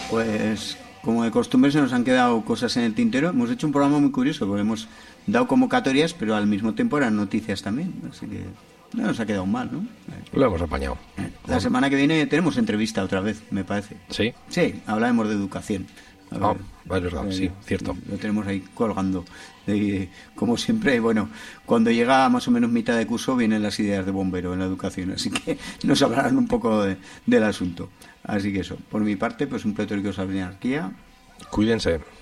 Pues como de costumbre se nos han quedado cosas en el tintero. Hemos hecho un programa muy curioso porque hemos dado convocatorias, pero al mismo tiempo eran noticias también. Así que no nos ha quedado mal, ¿no? Lo hemos apañado. La semana que viene tenemos entrevista otra vez, me parece. ¿Sí? Sí, hablaremos de educación. A ver, es verdad, sí, cierto. Lo tenemos ahí colgando. Como siempre, bueno, cuando llega más o menos mitad de curso vienen las ideas de bombero en la educación, así que nos hablarán un poco del asunto. Así que eso, por mi parte, pues un pletórico salve de anarquía. Cuídense.